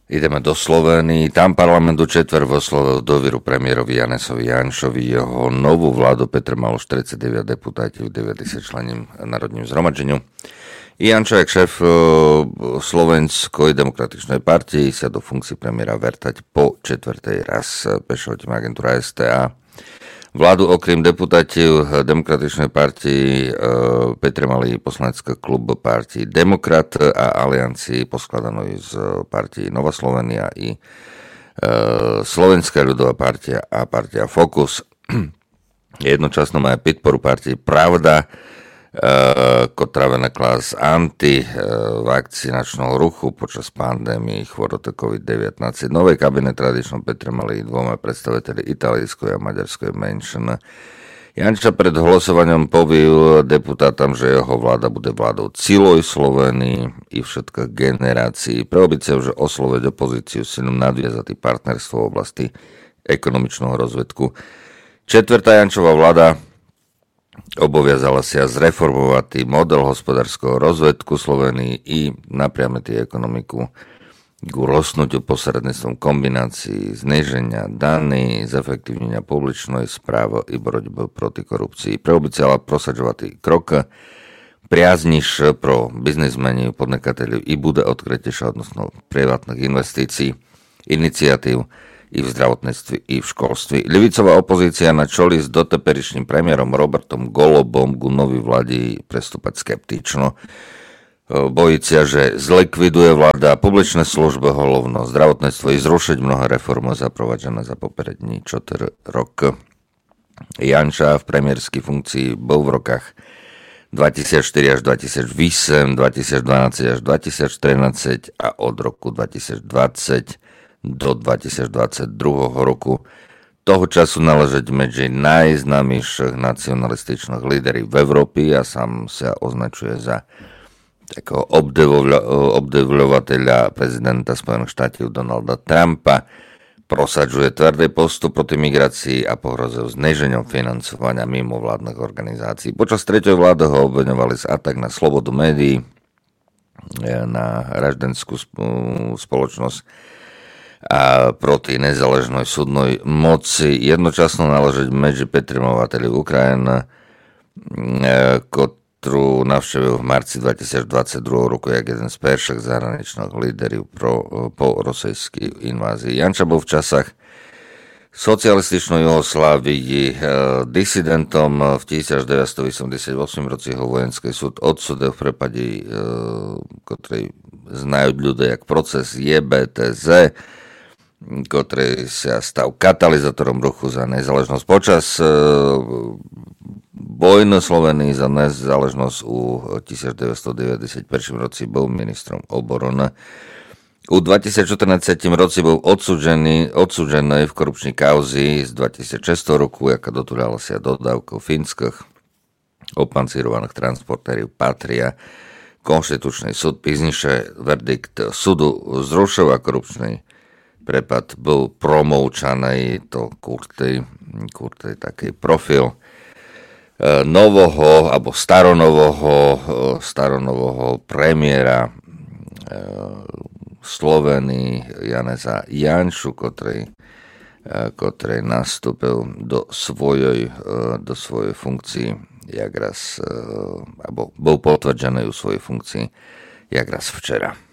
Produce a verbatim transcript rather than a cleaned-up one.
Ideme do Slovénii. Tam parlamentu četver vyslovil dôveru premiérovi Janesovi Janšovi. Jeho novú vládu Petr malo štyridsaťdeväť deputáti v deväťdesiatčlennom národním zhromaždeniu. Jančo, jak šéf Slovenskej demokratičnej partii, sa do funkcie premiéra vrtať po četvrtej raz. Pešo tým agentúra es té á. Vládu okrem deputátiv demokratičnej partii Petr mali poslanecký klub partii Demokrat a aliancii poskladanej z partii Nova Slovenia i Slovenská ľudová partia a partia Fokus. Jednočasno má podporu partii Pravda, ktorá vynakla z antivakcinačného ruchu počas pandémii choroby covid devätnásť. Nové kabinet tradično Petr mali dvoma predstaviteľi italskej a maďarskej menšiny. Janča pred hlasovaním povil deputátam, že jeho vláda bude vládou celej Slovenii i všetkých generácií. Pre obicov, že osloviť opozíciu silom nadviazatý partnerstvo v oblasti ekonomičného rozvedku. Četvrtá Jančová vláda oboviazala sa zreformovať model hospodárskeho rozvedku Slovenii i napriamiť ekonomiku k rostnutiu posredníctvom kombinácií zníženia daní, zefektívnenia publičnej správy i borotby proti korupcii. Preobyciala prosaďovať krok priazniš pro biznismeni, podnikateľov i bude odkrytejšia odnosno privátnych investícií, iniciatív i v zdravotníctve, i v školství. Ľavicová opozícia na čoli s doteperičným premiérom Robertom Golobom ku novej vláde prestúpať skeptično. Bojí sa, že zlikviduje vláda publičné služby, hlavno zdravotníctvo i zrušiť mnohé reformy zaprovádzané za poprední čtyři rok. Janča v premiérskej funkcii bol v rokách dvetisícštyri až dvetisícosem, dvetisícdvanásť až dvetisíctrinásť a od roku dvetisícdvadsať do dvetisícdvadsaťdva roku. Toho času naležať medzi najznámejších nacionalističných líderov v Európe a sám sa označuje za takého obdivľovateľa prezidenta Spojených štátov Donalda Trumpa. Prosadzuje tvrdý postup proti migrácii a pohrozil znížením financovania mimovládnych organizácií. Počas tretej vlády ho obviňovali z atak na slobodu médií, na raždenskú spoločnosť a proti nezáležnej súdnej moci. Jednočasno naležať medzi Petrimovateľov Ukrajina, ktorú navštívil v marci dvetisícdvadsaťdva roku jak jeden z prvých zahraničných líderov pro, po rosejskej invázii. Janča bol v časách socialističnej Juhoslávii disidentom. V devätnásťstoosemdesiatosem roci ho vojenský súd odsudil v prípade, ktorý znajú ľudia jak proces J B T Z, ktorý sa stal katalizátorom ruchu za nezáležnosť. Počas vojny Slovenii za nezáležnosť u devätnásťstodeväťdesiatjeden roci bol ministrom obrany. U dvetisícštrnásť roci bol odsúdený, odsúdený v korupčnej kauzi z dvetisícšesť roku, jaká dotúľala sa dodávkou fínskych opancírovaných transportérov Patria. Konštitučný súd pízniše verdikt súdu zrušil a korupčný prepad bol promoučaný. To kurtý, kurtý taký profil novoho alebo staronovoho, staronovoho premiéra Slovenii Janeza Janšu, ktorý, ktorý nastúpil do svojej, do svojej funkcii, jak raz, alebo bol potvrdzený u svojej funkcii, jak raz včera.